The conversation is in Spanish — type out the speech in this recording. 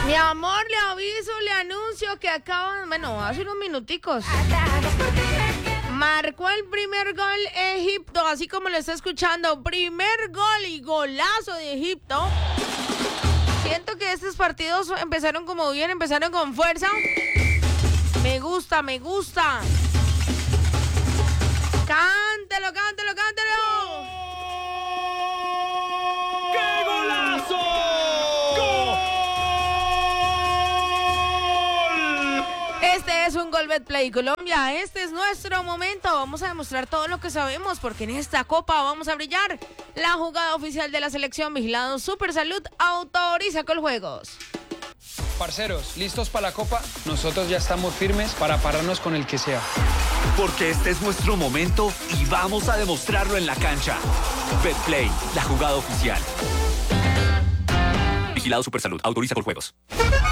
Mi amor, le aviso, le anuncio que acaban, bueno, hace unos minuticos, marcó el primer gol Egipto, así como lo está escuchando, primer gol y golazo de Egipto. Siento que estos partidos empezaron como bien, empezaron con fuerza. Me gusta, me gusta. Cántelo, cántelo, cántelo. ¡Qué golazo! Este es un Gol Betplay Colombia, este es nuestro momento, vamos a demostrar todo lo que sabemos porque en esta copa vamos a brillar. La jugada oficial de la selección vigilado Supersalud autoriza Coljuegos. Parceros, ¿listos para la copa? Nosotros ya estamos firmes para pararnos con el que sea. Porque este es nuestro momento y vamos a demostrarlo en la cancha. Betplay, la jugada oficial. Vigilado Supersalud, autoriza Coljuegos.